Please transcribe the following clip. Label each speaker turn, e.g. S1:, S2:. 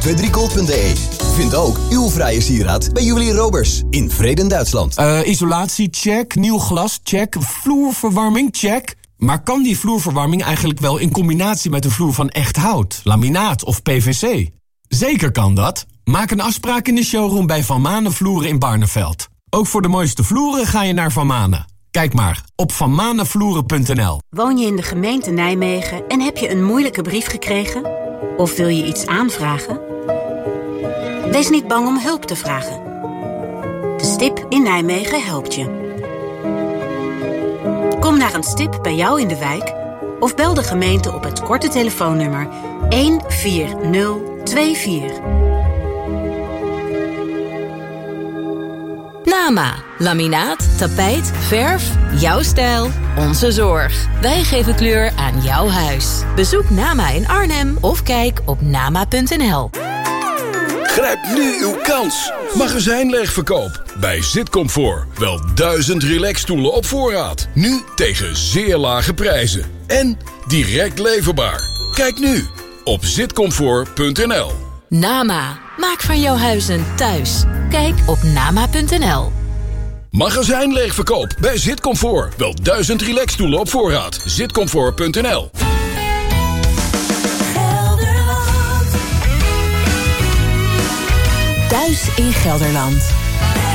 S1: Fedrigold.de. Vind ook uw vrije sieraad bij Juwelier Robers in Vreden, Duitsland.
S2: Isolatie, check. Nieuw glas, check. Vloerverwarming, check. Maar kan die vloerverwarming eigenlijk wel in combinatie met een vloer van echt hout, laminaat of PVC? Zeker kan dat. Maak een afspraak in de showroom bij Van Manen Vloeren in Barneveld. Ook voor de mooiste vloeren ga je naar Van Manen. Kijk maar op vanmanenvloeren.nl.
S3: Woon je in de gemeente Nijmegen en heb je een moeilijke brief gekregen? Of wil je iets aanvragen? Wees niet bang om hulp te vragen. De STIP in Nijmegen helpt je. Kom naar een STIP bij jou in de wijk of bel de gemeente op het korte telefoonnummer 14024.
S4: NAMA. Laminaat, tapijt, verf, jouw stijl, onze zorg. Wij geven kleur aan jouw huis. Bezoek NAMA in Arnhem of kijk op nama.nl.
S5: Grijp nu uw kans. Magazijnleegverkoop bij Zitcomfort. Wel 1000 relaxstoelen op voorraad. Nu tegen zeer lage prijzen. En direct leverbaar. Kijk nu op zitcomfort.nl.
S4: NAMA. Maak van jouw huis een thuis. Kijk op nama.nl.
S5: Magazijnleegverkoop bij Zitcomfort. Wel 1000 relaxstoelen op voorraad. Zitcomfort.nl.
S6: Thuis in Gelderland.